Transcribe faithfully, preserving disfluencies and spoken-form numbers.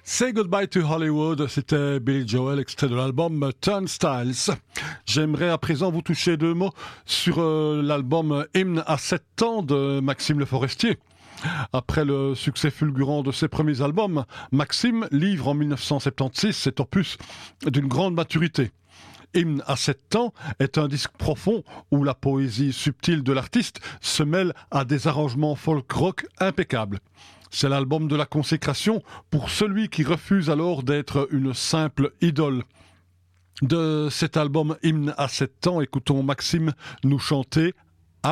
Say Goodbye to Hollywood, c'était Billy Joel, extrait de l'album Turnstiles. J'aimerais à présent vous toucher deux mots sur euh, l'album Hymne à sept ans de Maxime Le Forestier. Après le succès fulgurant de ses premiers albums, Maxime livre en dix-neuf cent soixante-seize cet opus d'une grande maturité. Hymne à sept ans est un disque profond où la poésie subtile de l'artiste se mêle à des arrangements folk-rock impeccables. C'est l'album de la consécration pour celui qui refuse alors d'être une simple idole. De cet album Hymne à sept ans, écoutons Maxime nous chanter « Ami ».